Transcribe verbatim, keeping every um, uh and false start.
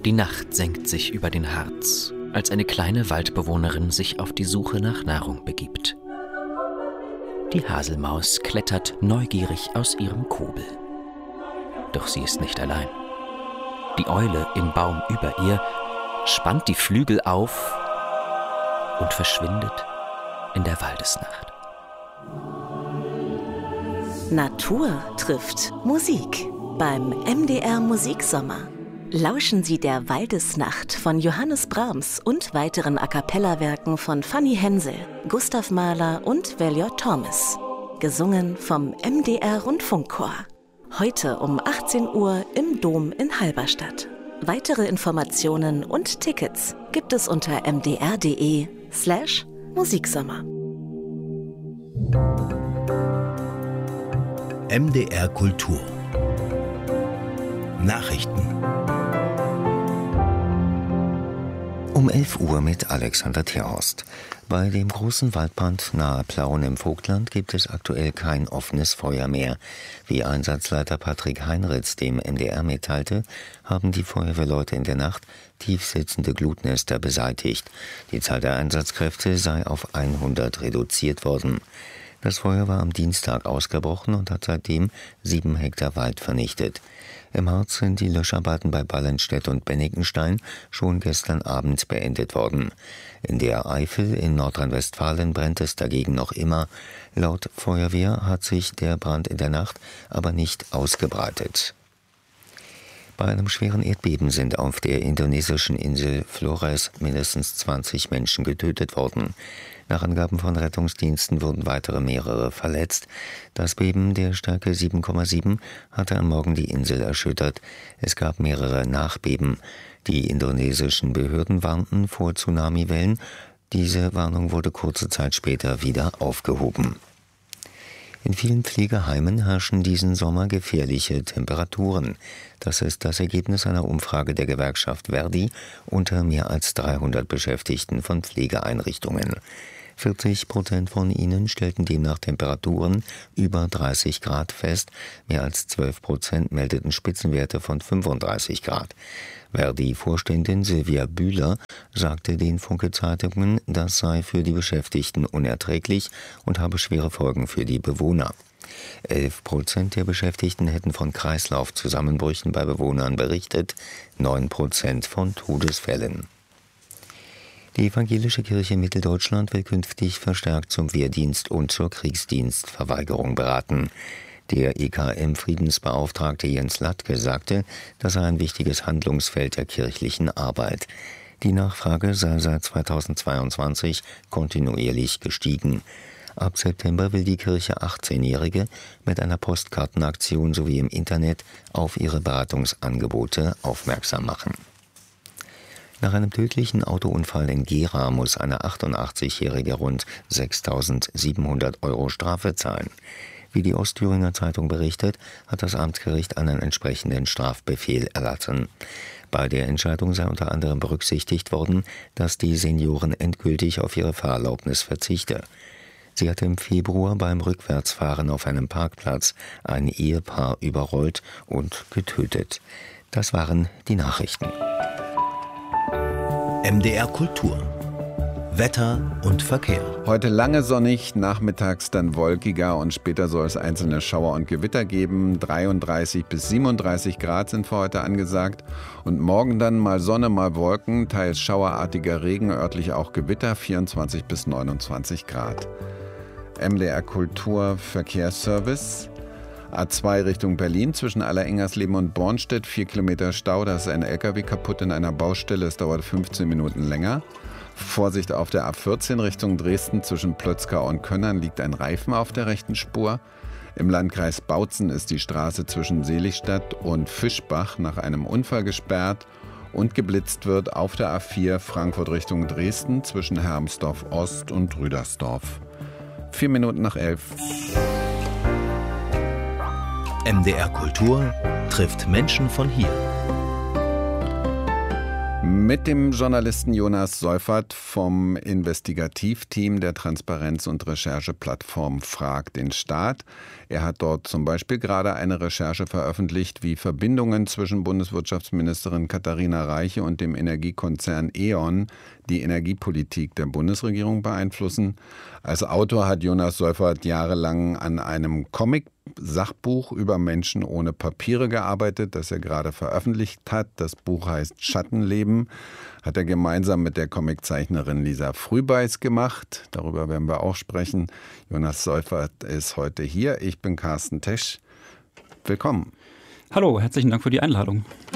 Die Nacht senkt sich über den Harz, als eine kleine Waldbewohnerin sich auf die Suche nach Nahrung begibt. Die Haselmaus klettert neugierig aus ihrem Kobel. Doch sie ist nicht allein. Die Eule im Baum über ihr spannt die Flügel auf und verschwindet in der Waldesnacht. Natur trifft Musik beim M D R Musiksommer. Lauschen Sie der Waldesnacht von Johannes Brahms und weiteren A-cappella-Werken von Fanny Hensel, Gustav Mahler und Valiant Thomas. Gesungen vom M D R Rundfunkchor. Heute um achtzehn Uhr im Dom in Halberstadt. Weitere Informationen und Tickets gibt es unter mdr.de slash Musiksommer. M D R Kultur Nachrichten um elf Uhr mit Alexander Terhorst. Bei dem großen Waldbrand nahe Plauen im Vogtland gibt es aktuell kein offenes Feuer mehr. Wie Einsatzleiter Patrick Heinritz dem M D R mitteilte, haben die Feuerwehrleute in der Nacht tiefsitzende Glutnester beseitigt. Die Zahl der Einsatzkräfte sei auf hundert reduziert worden. Das Feuer war am Dienstag ausgebrochen und hat seitdem sieben Hektar Wald vernichtet. Im Harz sind die Löscharbeiten bei Ballenstedt und Bennikenstein schon gestern Abend beendet worden. In der Eifel in Nordrhein-Westfalen brennt es dagegen noch immer. Laut Feuerwehr hat sich der Brand in der Nacht aber nicht ausgebreitet. Bei einem schweren Erdbeben sind auf der indonesischen Insel Flores mindestens zwanzig Menschen getötet worden. Nach Angaben von Rettungsdiensten wurden weitere mehrere verletzt. Das Beben der Stärke sieben Komma sieben hatte am Morgen die Insel erschüttert. Es gab mehrere Nachbeben. Die indonesischen Behörden warnten vor Tsunamiwellen. Diese Warnung wurde kurze Zeit später wieder aufgehoben. In vielen Pflegeheimen herrschen diesen Sommer gefährliche Temperaturen. Das ist das Ergebnis einer Umfrage der Gewerkschaft Verdi unter mehr als dreihundert Beschäftigten von Pflegeeinrichtungen. vierzig Prozent von ihnen stellten demnach Temperaturen über dreißig Grad fest, mehr als zwölf Prozent meldeten Spitzenwerte von fünfunddreißig Grad. Verdi-Vorständin Silvia Bühler sagte den Funke-Zeitungen, das sei für die Beschäftigten unerträglich und habe schwere Folgen für die Bewohner. elf Prozent der Beschäftigten hätten von Kreislaufzusammenbrüchen bei Bewohnern berichtet, neun Prozent von Todesfällen. Die Evangelische Kirche Mitteldeutschland will künftig verstärkt zum Wehrdienst und zur Kriegsdienstverweigerung beraten. Der E K M-Friedensbeauftragte Jens Latke sagte, das sei ein wichtiges Handlungsfeld der kirchlichen Arbeit. Die Nachfrage sei seit zweitausendzweiundzwanzig kontinuierlich gestiegen. Ab September will die Kirche achtzehnjährige mit einer Postkartenaktion sowie im Internet auf ihre Beratungsangebote aufmerksam machen. Nach einem tödlichen Autounfall in Gera muss eine achtundachtzigjährige rund sechstausendsiebenhundert Euro Strafe zahlen. Wie die Ostthüringer Zeitung berichtet, hat das Amtsgericht einen entsprechenden Strafbefehl erlassen. Bei der Entscheidung sei unter anderem berücksichtigt worden, dass die Seniorin endgültig auf ihre Fahrerlaubnis verzichte. Sie hatte im Februar beim Rückwärtsfahren auf einem Parkplatz ein Ehepaar überrollt und getötet. Das waren die Nachrichten. M D R Kultur. Wetter und Verkehr. Heute lange sonnig, nachmittags dann wolkiger und später soll es einzelne Schauer und Gewitter geben. dreiunddreißig bis siebenunddreißig Grad sind für heute angesagt. Und morgen dann mal Sonne, mal Wolken, teils schauerartiger Regen, örtlich auch Gewitter, vierundzwanzig bis neunundzwanzig Grad. M D R Kultur Verkehrsservice. A zwei Richtung Berlin zwischen Allerengersleben und Bornstedt, vier Kilometer Stau, da ist ein L K W kaputt in einer Baustelle, es dauert fünfzehn Minuten länger. Vorsicht auf der A vierzehn Richtung Dresden zwischen Plötzkau und Könnern liegt ein Reifen auf der rechten Spur. Im Landkreis Bautzen ist die Straße zwischen Seligstadt und Fischbach nach einem Unfall gesperrt und geblitzt wird auf der A vier Frankfurt Richtung Dresden zwischen Hermsdorf Ost und Rüdersdorf. Vier Minuten nach elf. M D R Kultur trifft Menschen von hier. Mit dem Journalisten Jonas Seufert vom Investigativteam der Transparenz- und Rechercheplattform Frag den Staat. Er hat dort zum Beispiel gerade eine Recherche veröffentlicht, wie Verbindungen zwischen Bundeswirtschaftsministerin Katharina Reiche und dem Energiekonzern E.ON die Energiepolitik der Bundesregierung beeinflussen. Als Autor hat Jonas Seufert jahrelang an einem Comic-Sachbuch über Menschen ohne Papiere gearbeitet, das er gerade veröffentlicht hat. Das Buch heißt Schattenleben, hat er gemeinsam mit der Comiczeichnerin Lisa Frühbeiß gemacht. Darüber werden wir auch sprechen. Jonas Seufert ist heute hier. Ich bin Carsten Tesch. Willkommen. Hallo, herzlichen Dank für die Einladung.